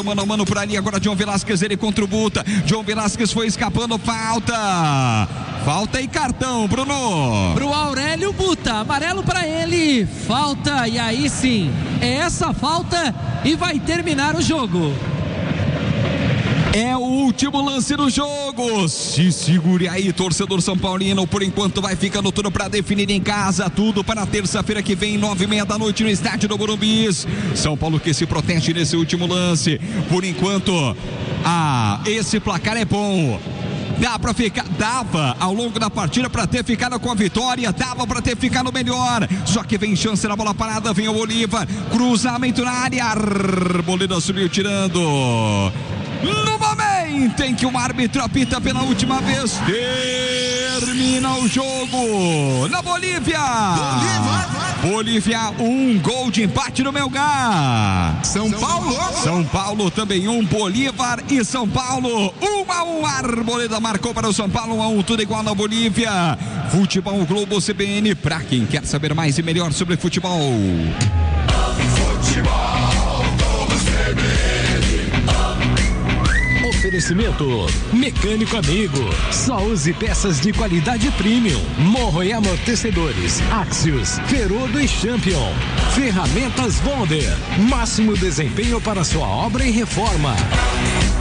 Mano a mano por ali, agora John Velasquez, ele contra o Buta. John Velasquez foi escapando, falta e cartão, Bruno. Pro Aurélio Buta, amarelo pra ele, falta, e aí sim, é essa falta e vai terminar o jogo. É o último lance do jogo. Se segure aí, torcedor São Paulino. Por enquanto vai ficando tudo para definir em casa. Tudo para terça-feira que vem, 9h30 da noite no estádio do Morumbi. São Paulo que se protege nesse último lance. Por enquanto, esse placar é bom. Dava ao longo da partida para ter ficado com a vitória, dava para ter ficado melhor, só que vem chance na bola parada, vem o Bolívar, cruzamento na área, Arboleda subiu tirando. No momento em que o árbitro apita pela última vez, termina o jogo na Bolívia. Bolívia, um gol de empate no Melgar. São Paulo também, Bolívar e São Paulo, 1-1. Arboleda marcou para o São Paulo, 1-1, tudo igual na Bolívia. Futebol Globo CBN, para quem quer saber mais e melhor sobre futebol. Oferecimento Mecânico Amigo. Só use peças de qualidade premium. Morro e amortecedores Axios, Ferodo e Champion. Ferramentas Bonder. Máximo desempenho para sua obra e reforma.